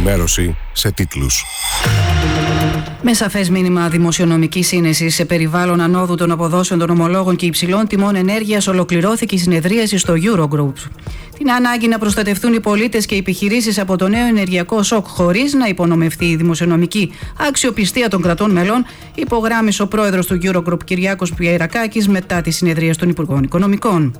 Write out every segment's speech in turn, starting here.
ενημέρωση σε τίτλους. Με σαφές μήνυμα δημοσιονομικής σύνεσης σε περιβάλλον ανόδου των αποδόσεων των ομολόγων και υψηλών τιμών ενέργειας, ολοκληρώθηκε η συνεδρίαση στο Eurogroup. Την ανάγκη να προστατευτούν οι πολίτες και οι επιχειρήσεις από το νέο ενεργειακό σοκ χωρίς να υπονομευθεί η δημοσιονομική αξιοπιστία των κρατών μελών, υπογράμμισε ο πρόεδρος του Eurogroup Κυριάκος Πιερακάκης μετά τη συνεδρία των Υπουργών Οικονομικών.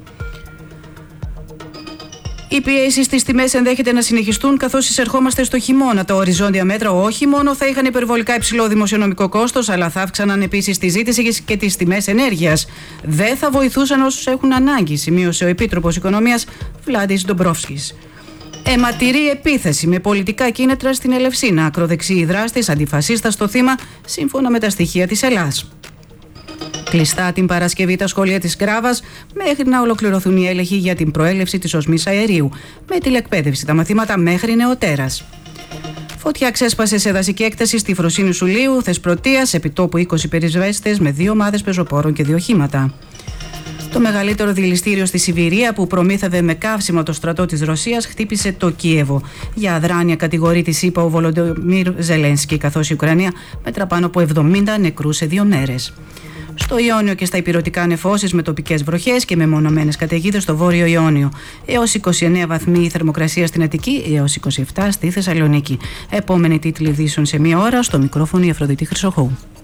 Οι πιέσεις στις τιμές ενδέχεται να συνεχιστούν καθώς εισερχόμαστε στο χειμώνα. Τα οριζόντια μέτρα όχι μόνο θα είχαν υπερβολικά υψηλό δημοσιονομικό κόστος, αλλά θα αύξαναν επίσης τη ζήτηση και τις τιμές ενέργειας. Δεν θα βοηθούσαν όσους έχουν ανάγκη, σημείωσε ο Επίτροπος Οικονομίας Βλάντις Ντομπρόφσκης. Αιματηρή επίθεση με πολιτικά κίνητρα στην Ελευσίνα. Ακροδεξιοί δράστες, αντιφασίστα στο θύμα, σύμφωνα με τα στοιχεία της Ελλάς. Κλειστά την Παρασκευή τα σχολεία της Γκράβας μέχρι να ολοκληρωθούν οι έλεγχοι για την προέλευση της οσμής αερίου. Με τηλεκπαίδευση τα μαθήματα μέχρι νεοτέρας. Φωτιά ξέσπασε σε δασική έκταση στη Φροσύνη Σουλίου, Θεσπρωτείας, επιτόπου 20 πυροσβέστες με 2 ομάδες πεζοπόρων και 2 οχήματα. Το μεγαλύτερο δηληστήριο στη Σιβηρία που προμήθευε με καύσιμο το στρατό της Ρωσίας χτύπησε το Κίεβο. Για αδράνεια κατηγορεί της ΗΠΑ ο Βολοντομίρ Ζελένσκι, καθώς η Ουκρανία μέτρα πάνω από 70 νεκρούς σε 2 μέρες. Στο Ιόνιο και στα ηπειρωτικά νεφώσεις με τοπικές βροχές και μεμονωμένες καταιγίδες στο Βόρειο Ιόνιο. Έως 29 βαθμοί η θερμοκρασία στην Αττική, έως 27 στη Θεσσαλονίκη. Επόμενη τίτλοι ειδήσεων σε 1 ώρα, στο μικρόφωνο η Αφροδίτη Χρυσοχώου.